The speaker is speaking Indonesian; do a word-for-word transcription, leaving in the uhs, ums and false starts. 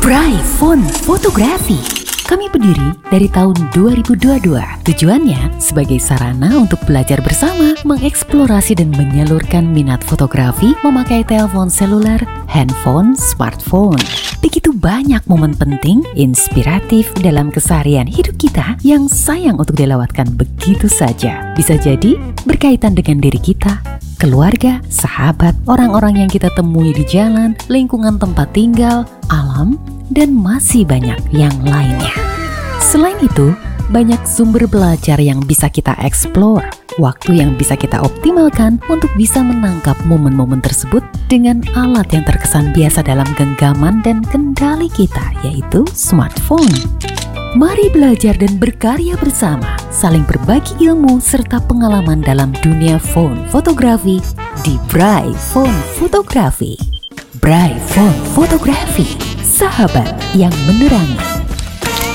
Brai Phone Fotografi. Kami berdiri dari tahun dua ribu dua puluh dua. Tujuannya sebagai sarana untuk belajar bersama, mengeksplorasi dan menyalurkan minat fotografi memakai telepon seluler, handphone, smartphone. Begitu banyak momen penting, inspiratif dalam keseharian hidup kita yang sayang untuk dilewatkan begitu saja. Bisa jadi berkaitan dengan diri kita, keluarga, sahabat, orang-orang yang kita temui di jalan, lingkungan tempat tinggal, alam, dan masih banyak yang lainnya. Selain itu, banyak sumber belajar yang bisa kita eksplor, waktu yang bisa kita optimalkan untuk bisa menangkap momen-momen tersebut dengan alat yang terkesan biasa dalam genggaman dan kendali kita, yaitu smartphone. Mari belajar dan berkarya bersama, saling berbagi ilmu serta pengalaman dalam dunia phone fotografi di Brai Phone Fotografi. Brai Phone Fotografi, sahabat yang menerangi.